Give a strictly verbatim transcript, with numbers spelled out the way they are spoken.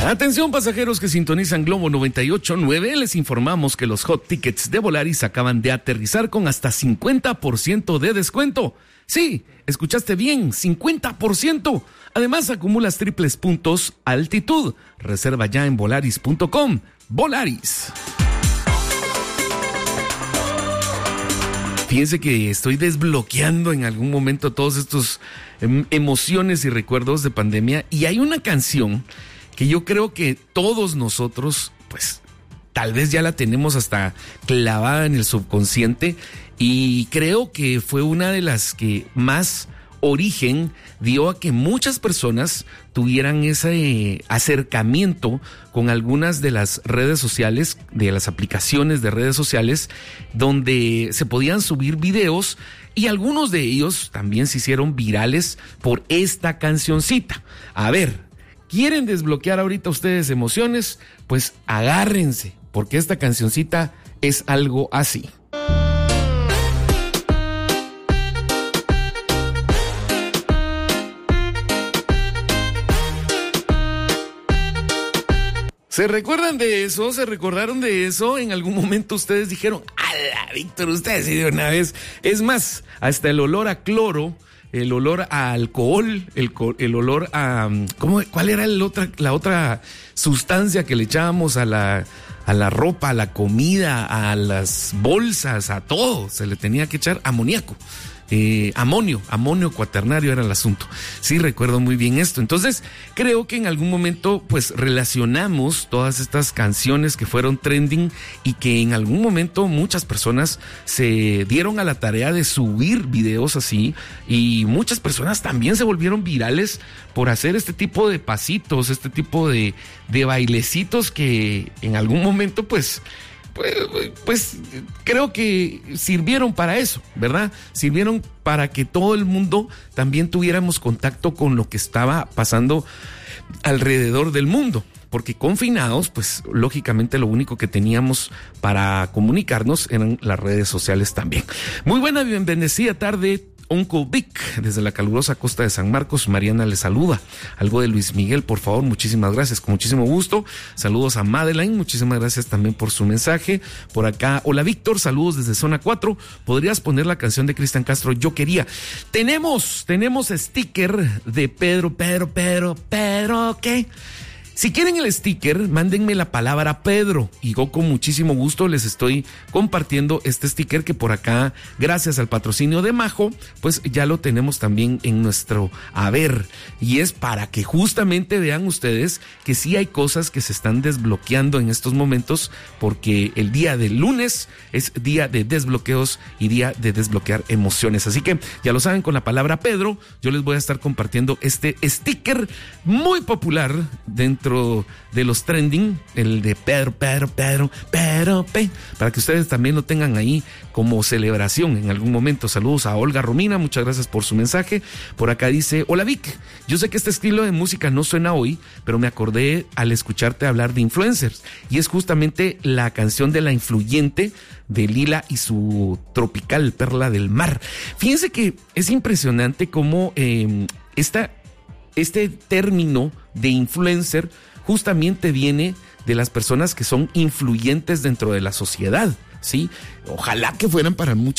Atención pasajeros que sintonizan Globo noventa y ocho punto nueve, les informamos que los hot tickets de Volaris acaban de aterrizar con hasta cincuenta por ciento de descuento. Sí, escuchaste bien, cincuenta por ciento. Además acumulas triples puntos altitud. Reserva ya en volaris punto com. Volaris. Fíjense que estoy desbloqueando en algún momento todos estos em, emociones y recuerdos de pandemia, y hay una canción que yo creo que todos nosotros, pues, tal vez ya la tenemos hasta clavada en el subconsciente, y creo que fue una de las que más origen dio a que muchas personas tuvieran ese acercamiento con algunas de las redes sociales, de las aplicaciones de redes sociales, donde se podían subir videos, y algunos de ellos también se hicieron virales por esta cancioncita. A ver, ¿quieren desbloquear ahorita ustedes emociones? Pues agárrense, porque esta cancioncita es algo así. ¿Se recuerdan de eso? ¿Se recordaron de eso? En algún momento ustedes dijeron, ¡ala, Víctor, ustedes sí de una vez! Es más, hasta el olor a cloro, el olor a alcohol, el, el olor a... ¿cómo, ¿Cuál era el otra, la otra sustancia que le echábamos a la, a la ropa, a la comida, a las bolsas, a todo? Se le tenía que echar amoníaco. Eh, amonio, amonio cuaternario era el asunto. Sí, recuerdo muy bien esto. Entonces, creo que en algún momento, pues, relacionamos todas estas canciones que fueron trending y que en algún momento muchas personas se dieron a la tarea de subir videos así, y muchas personas también se volvieron virales por hacer este tipo de pasitos, este tipo de, de bailecitos que en algún momento, pues, Pues, pues creo que sirvieron para eso, ¿verdad? Sirvieron para que todo el mundo también tuviéramos contacto con lo que estaba pasando alrededor del mundo, porque confinados, pues lógicamente lo único que teníamos para comunicarnos eran las redes sociales también. Muy buena, bien bendecida tarde, Uncle Vic, desde la calurosa costa de San Marcos. Mariana le saluda. Algo de Luis Miguel, por favor, muchísimas gracias, con muchísimo gusto. Saludos a Madeline, muchísimas gracias también por su mensaje. Por acá, hola Víctor, saludos desde Zona cuatro. ¿Podrías poner la canción de Cristian Castro, Yo Quería? Tenemos, tenemos sticker de Pedro, Pedro, Pedro, Pedro, ¿qué? Si quieren el sticker, mándenme la palabra Pedro y yo con muchísimo gusto les estoy compartiendo este sticker que por acá, gracias al patrocinio de Majo, pues ya lo tenemos también en nuestro haber, y es para que justamente vean ustedes que sí hay cosas que se están desbloqueando en estos momentos, porque el día del lunes es día de desbloqueos y día de desbloquear emociones. Así que ya lo saben, con la palabra Pedro yo les voy a estar compartiendo este sticker muy popular dentro de los trending, el de Pedro, Pedro, Pedro, Pedro, P, para que ustedes también lo tengan ahí como celebración en algún momento. Saludos a Olga Romina, muchas gracias por su mensaje. Por acá dice, hola Vic, yo sé que este estilo de música no suena hoy, pero me acordé al escucharte hablar de influencers, y es justamente la canción de La Influyente de Lila y su tropical Perla del Mar. Fíjense que es impresionante cómo eh, esta Este término de influencer justamente viene de las personas que son influyentes dentro de la sociedad, ¿sí? Ojalá que fueran para muchas